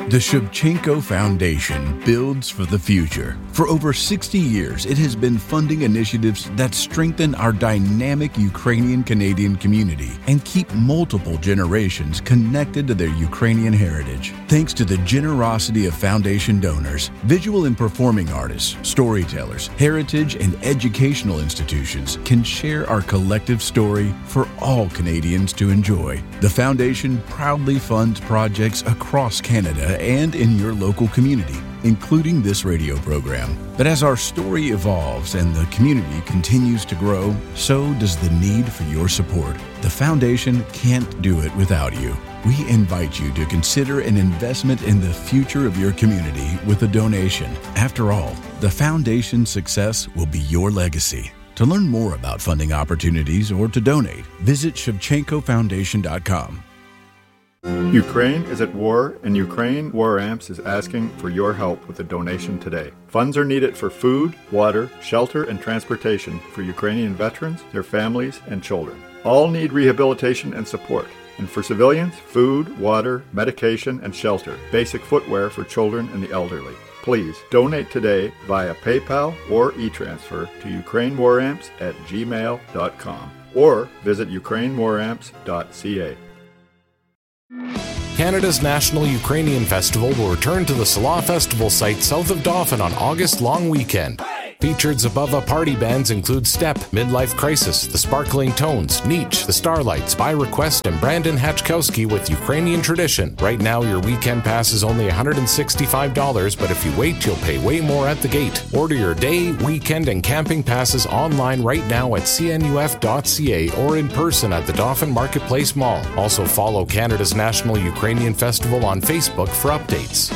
The Shevchenko Foundation builds for the future. For over 60 years, it has been funding initiatives that strengthen our dynamic Ukrainian-Canadian community and keep multiple generations connected to their Ukrainian heritage. Thanks to the generosity of foundation donors, visual and performing artists, storytellers, heritage and educational institutions can share our collective story for all Canadians to enjoy. The foundation proudly funds projects across Canada and in your local community, including this radio program. But as our story evolves and the community continues to grow, so does the need for your support. The foundation can't do it without you. We invite you to consider an investment in the future of your community with a donation. After all, the foundation's success will be your legacy. To learn more about funding opportunities or to donate, visit ShevchenkoFoundation.com. Ukraine is at war, and Ukraine War Amps is asking for your help with a donation today. Funds are needed for food, water, shelter, and transportation for Ukrainian veterans, their families, and children. All need rehabilitation and support. And for civilians, food, water, medication, and shelter, basic footwear for children and the elderly. Please donate today via PayPal or e-transfer to ukrainewaramps@gmail.com or visit ukrainewaramps.ca. Canada's National Ukrainian Festival will return to the Salah Festival site south of Dauphin on August long weekend. Featured Zabava party bands include Step, Midlife Crisis, The Sparkling Tones, Nietzsche, The Starlights, By Request, and Brandon Hachkowski with Ukrainian Tradition. Right now, your weekend pass is only $165, but if you wait, you'll pay way more at the gate. Order your day, weekend, and camping passes online right now at cnuf.ca or in person at the Dauphin Marketplace Mall. Also follow Canada's National Ukrainian Festival on Facebook for updates.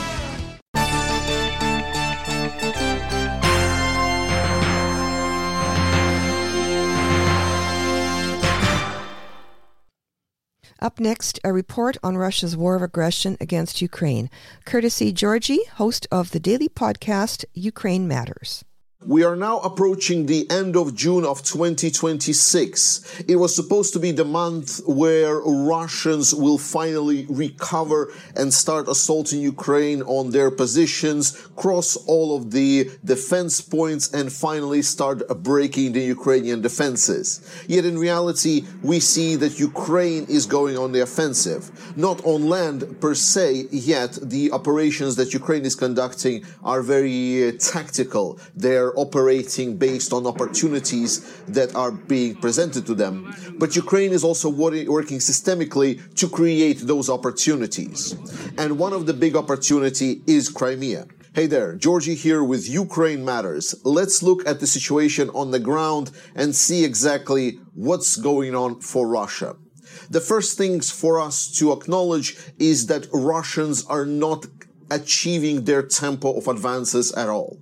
Up next, a report on Russia's war of aggression against Ukraine, courtesy Georgie, host of the daily podcast Ukraine Matters. We are now approaching the end of June of 2026. It was supposed to be the month where Russians will finally recover and start assaulting Ukraine on their positions, cross all of the defense points, and finally start breaking the Ukrainian defenses. Yet in reality, we see that Ukraine is going on the offensive. Not on land per se, yet the operations that Ukraine is conducting are very tactical. They're operating based on opportunities that are being presented to them. But Ukraine is also working systemically to create those opportunities. And one of the big opportunity is Crimea. Hey there, Georgie here with Ukraine Matters. Let's look at the situation on the ground and see exactly what's going on for Russia. The first things for us to acknowledge is that Russians are not achieving their tempo of advances at all.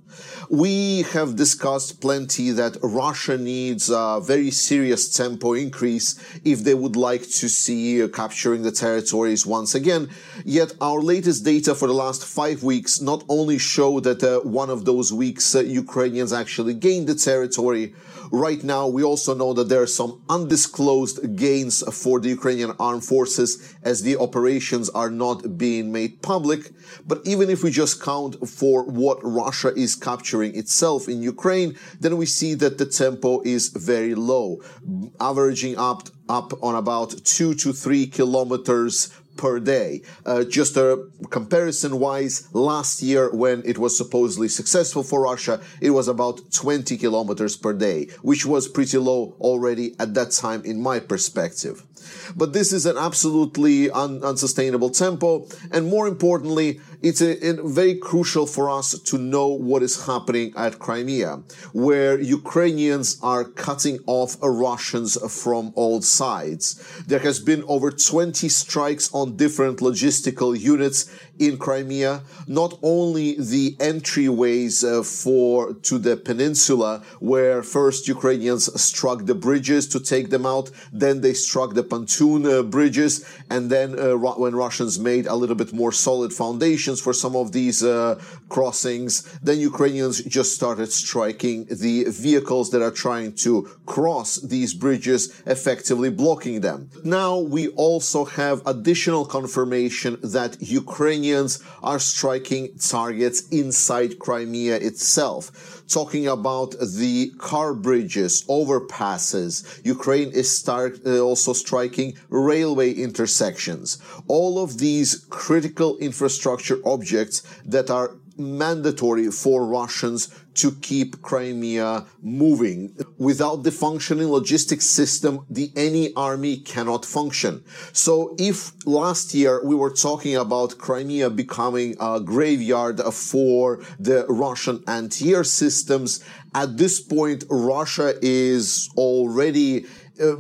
We have discussed plenty that Russia needs a very serious tempo increase if they would like to see capturing the territories once again. Yet our latest data for the last 5 weeks not only show that one of those weeks Ukrainians actually gained the territory. Right now, we also know that there are some undisclosed gains for the Ukrainian armed forces as the operations are not being made public. But even if we just count for what Russia is capturing itself in Ukraine, then we see that the tempo is very low, averaging up on about 2 to 3 kilometers per day. Just a comparison-wise, last year when it was supposedly successful for Russia, it was about 20 kilometers per day, which was pretty low already at that time in my perspective. But this is an absolutely unsustainable tempo, and more importantly, it's very crucial for us to know what is happening at Crimea, where Ukrainians are cutting off Russians from all sides. There has been over 20 strikes on different logistical units in Crimea, not only the entryways to the peninsula, where first Ukrainians struck the bridges to take them out, then they struck the pontoon bridges, and then when Russians made a little bit more solid foundations for some of these crossings, then Ukrainians just started striking the vehicles that are trying to cross these bridges, effectively blocking them. Now we also have additional confirmation that Ukrainians are striking targets inside Crimea itself. Talking about the car bridges, overpasses, Ukraine is also striking railway intersections. All of these critical infrastructure objects that are mandatory for Russians to keep Crimea moving. Without the functioning logistics system, any army cannot function. So if last year we were talking about Crimea becoming a graveyard for the Russian anti-air systems, at this point Russia is already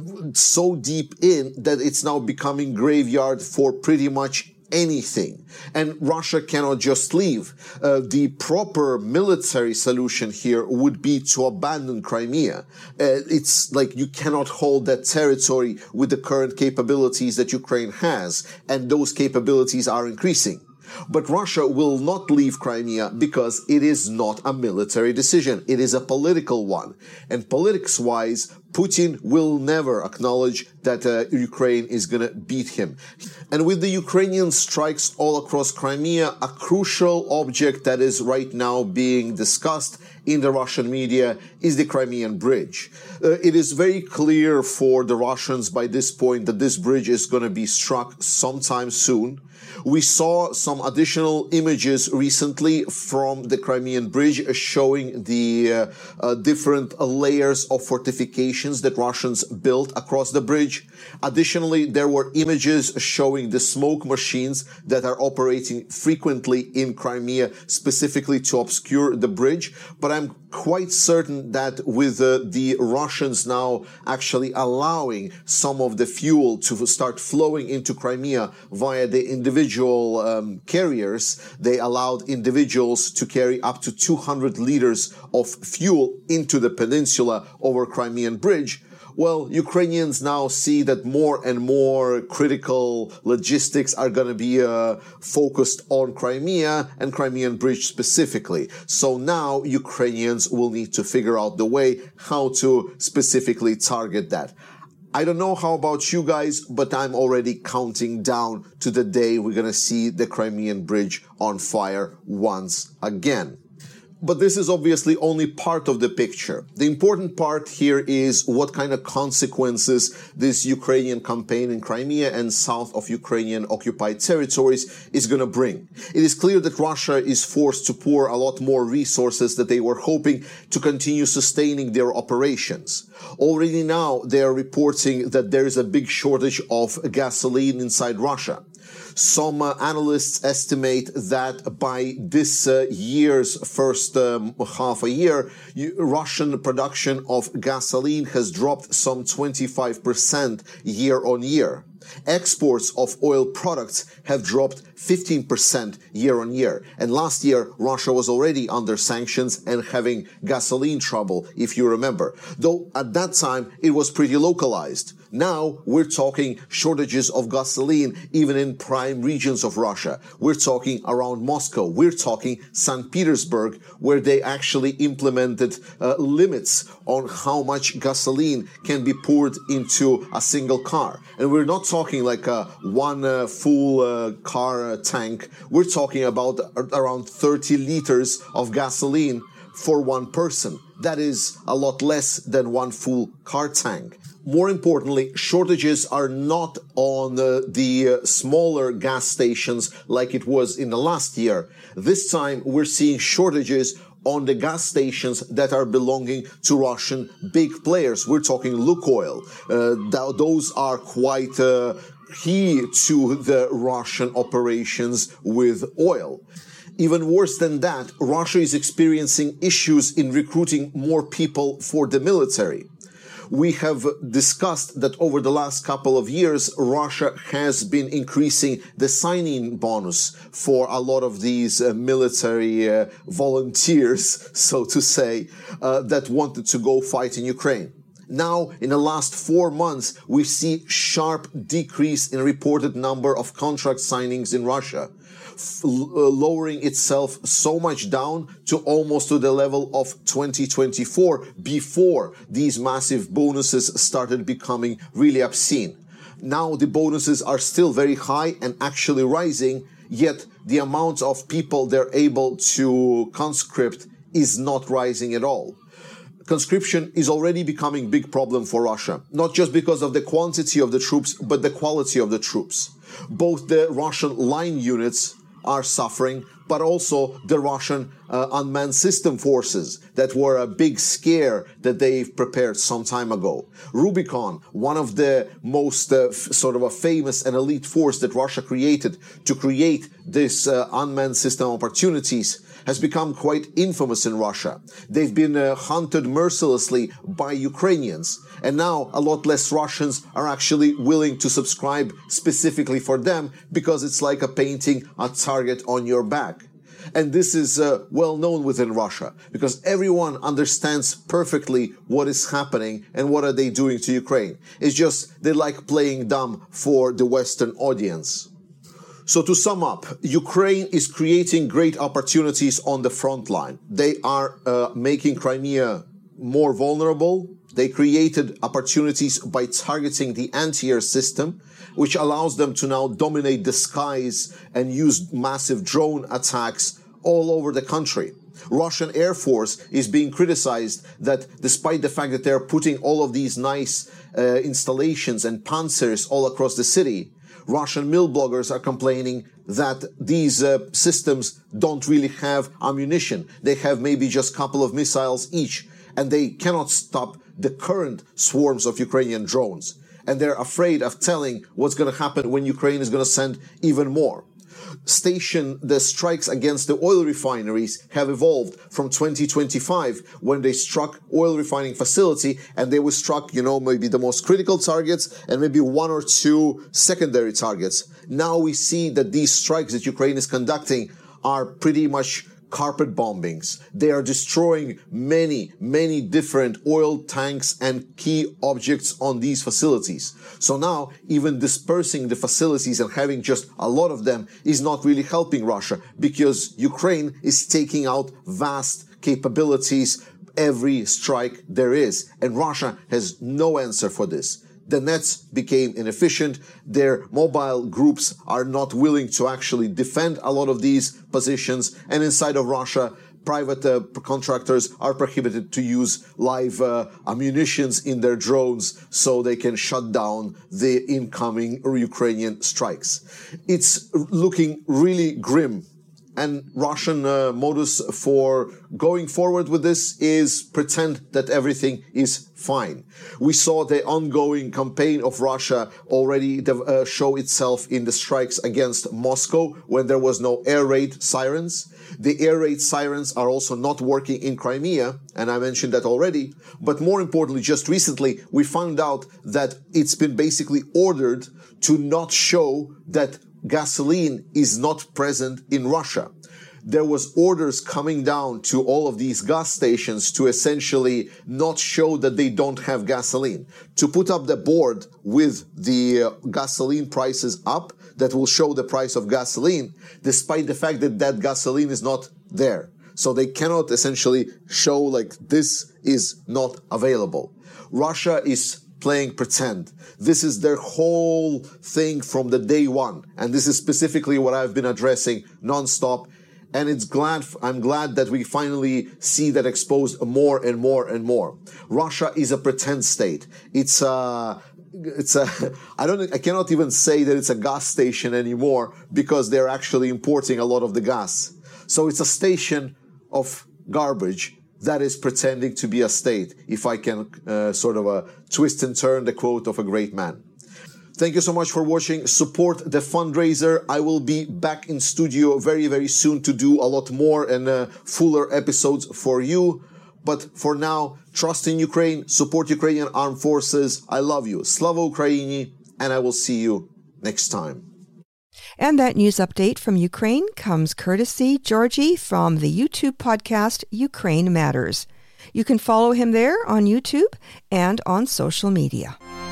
so deep in that it's now becoming graveyard for pretty much anything. And Russia cannot just leave. The proper military solution here would be to abandon Crimea. It's like you cannot hold that territory with the current capabilities that Ukraine has, and those capabilities are increasing. But Russia will not leave Crimea because it is not a military decision. It is a political one. And politics-wise, Putin will never acknowledge that Ukraine is going to beat him. And with the Ukrainian strikes all across Crimea, a crucial object that is right now being discussed in the Russian media is the Crimean Bridge. It is very clear for the Russians by this point that this bridge is going to be struck sometime soon. We saw some additional images recently from the Crimean Bridge showing the different layers of fortifications that Russians built across the bridge. Additionally, there were images showing the smoke machines that are operating frequently in Crimea, specifically to obscure the bridge. But I'm quite certain that with the Russians now actually allowing some of the fuel to start flowing into Crimea via the individual carriers, they allowed individuals to carry up to 200 liters of fuel into the peninsula over Crimean Bridge. Well, Ukrainians now see that more and more critical logistics are going to be focused on Crimea and Crimean Bridge specifically. So now Ukrainians will need to figure out the way how to specifically target that. I don't know how about you guys, but I'm already counting down to the day we're going to see the Crimean Bridge on fire once again. But this is obviously only part of the picture. The important part here is what kind of consequences this Ukrainian campaign in Crimea and south of Ukrainian occupied territories is going to bring. It is clear that Russia is forced to pour a lot more resources that they were hoping to continue sustaining their operations. Already now they are reporting that there is a big shortage of gasoline inside Russia. Some analysts estimate that by this year's first half a year, Russian production of gasoline has dropped some 25% year on year. Exports of oil products have dropped 15% year on year. And last year, Russia was already under sanctions and having gasoline trouble, if you remember. Though at that time, it was pretty localized. Now, we're talking shortages of gasoline even in prime regions of Russia. We're talking around Moscow. We're talking St. Petersburg, where they actually implemented limits on how much gasoline can be poured into a single car. And we're not talking like one full car tank. We're talking about around 30 liters of gasoline for one person. That is a lot less than one full car tank. More importantly, shortages are not on the smaller gas stations like it was in the last year. This time, we're seeing shortages on the gas stations that are belonging to Russian big players. We're talking Lukoil. Those are quite key to the Russian operations with oil. Even worse than that, Russia is experiencing issues in recruiting more people for the military. We have discussed that over the last couple of years, Russia has been increasing the sign-in bonus for a lot of these military volunteers, so to say, that wanted to go fight in Ukraine. Now, in the last 4 months, we see sharp decrease in reported number of contract signings in Russia, lowering itself so much down to almost to the level of 2024 before these massive bonuses started becoming really obscene. Now the bonuses are still very high and actually rising, yet the amount of people they're able to conscript is not rising at all. Conscription is already becoming a big problem for Russia, not just because of the quantity of the troops, but the quality of the troops. Both the Russian line units are suffering, but also the Russian unmanned system forces that were a big scare that they've prepared some time ago. Rubicon, one of the most sort of a famous and elite force that Russia created to create this unmanned system opportunities, has become quite infamous in Russia. They've been hunted mercilessly by Ukrainians, and now a lot less Russians are actually willing to subscribe specifically for them because it's like a painting a target on your back. And this is well known within Russia because everyone understands perfectly what is happening and what are they doing to Ukraine. It's just they like playing dumb for the Western audience. So to sum up, Ukraine is creating great opportunities on the front line. They are making Crimea more vulnerable. They created opportunities by targeting the anti-air system, which allows them to now dominate the skies and use massive drone attacks all over the country. Russian Air Force is being criticized that despite the fact that they're putting all of these nice installations and panzers all across the city, Russian mill bloggers are complaining that these systems don't really have ammunition. They have maybe just a couple of missiles each, and they cannot stop the current swarms of Ukrainian drones. And they're afraid of telling what's going to happen when Ukraine is going to send even more. The strikes against the oil refineries have evolved from 2025 when they struck oil refining facility and they were struck, maybe the most critical targets and maybe one or two secondary targets. Now we see that these strikes that Ukraine is conducting are pretty much carpet bombings. They are destroying many, many different oil tanks and key objects on these facilities. So now, even dispersing the facilities and having just a lot of them is not really helping Russia because Ukraine is taking out vast capabilities every strike there is. And Russia has no answer for this. The nets became inefficient. Their mobile groups are not willing to actually defend a lot of these positions. And inside of Russia, private contractors are prohibited to use live ammunitions in their drones so they can shut down the incoming Ukrainian strikes. It's looking really grim. And Russian modus for going forward with this is pretend that everything is fine. We saw the ongoing campaign of Russia already show itself in the strikes against Moscow when there was no air raid sirens. The air raid sirens are also not working in Crimea, and I mentioned that already. But more importantly, just recently, we found out that it's been basically ordered to not show that gasoline is not present in Russia. There was orders coming down to all of these gas stations to essentially not show that they don't have gasoline, to put up the board with the gasoline prices up that will show the price of gasoline, despite the fact that that gasoline is not there. So they cannot essentially show like this is not available. Russia is playing pretend. This is their whole thing from the day one. And this is specifically what I've been addressing nonstop. And I'm glad that we finally see that exposed more and more and more. Russia is a pretend state. I cannot even say that it's a gas station anymore because they're actually importing a lot of the gas. So it's a station of garbage that is pretending to be a state, if I can twist and turn the quote of a great man. Thank you so much for watching. Support the fundraiser. I will be back in studio very, very soon to do a lot more and fuller episodes for you. But for now, trust in Ukraine, support Ukrainian armed forces. I love you. Slava Ukraini, and I will see you next time. And that news update from Ukraine comes courtesy Georgie from the YouTube podcast Ukraine Matters. You can follow him there on YouTube and on social media.